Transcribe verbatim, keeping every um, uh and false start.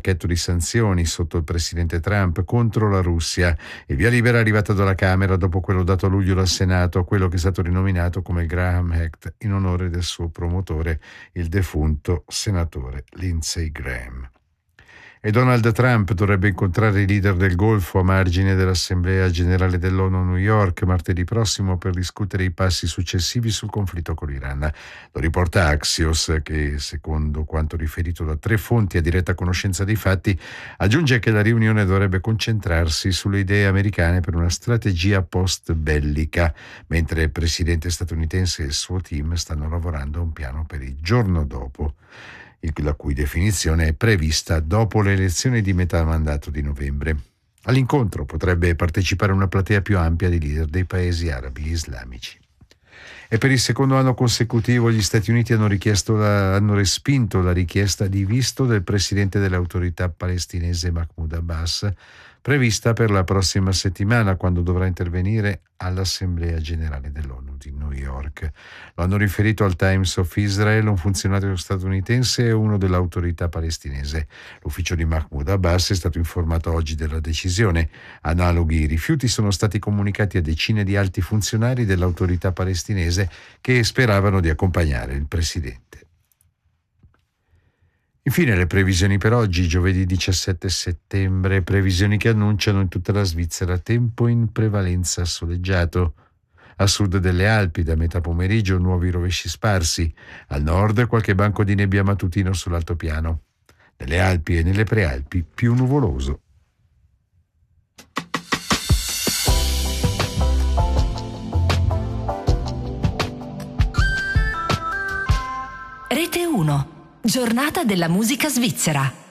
pacchetto di sanzioni sotto il presidente Trump contro la Russia. Il via libera è arrivato dalla Camera dopo quello dato a luglio dal Senato, quello che è stato rinominato come il Graham Act in onore del suo promotore, il defunto senatore Lindsey Graham. E Donald Trump dovrebbe incontrare i leader del Golfo a margine dell'Assemblea Generale dell'ONU a New York martedì prossimo per discutere i passi successivi sul conflitto con l'Iran. Lo riporta Axios, che secondo quanto riferito da tre fonti a diretta conoscenza dei fatti aggiunge che la riunione dovrebbe concentrarsi sulle idee americane per una strategia post-bellica, mentre il presidente statunitense e il suo team stanno lavorando a un piano per il giorno dopo, la cui definizione è prevista dopo le elezioni di metà mandato di novembre. All'incontro potrebbe partecipare una platea più ampia di leader dei paesi arabi islamici. E per il secondo anno consecutivo gli Stati Uniti hanno, richiesto la, hanno respinto la richiesta di visto del presidente dell'autorità palestinese Mahmoud Abbas, prevista per la prossima settimana, quando dovrà intervenire all'Assemblea Generale dell'ONU di New York. Lo hanno riferito al Times of Israel un funzionario statunitense e uno dell'autorità palestinese. L'ufficio di Mahmoud Abbas è stato informato oggi della decisione. Analoghi rifiuti sono stati comunicati a decine di alti funzionari dell'autorità palestinese che speravano di accompagnare il presidente. Infine le previsioni per oggi, giovedì diciassette settembre, previsioni che annunciano in tutta la Svizzera tempo in prevalenza soleggiato. A sud delle Alpi da metà pomeriggio nuovi rovesci sparsi, al nord qualche banco di nebbia mattutino sull'altopiano. Nelle Alpi e nelle Prealpi più nuvoloso. Rete uno. Giornata della musica svizzera.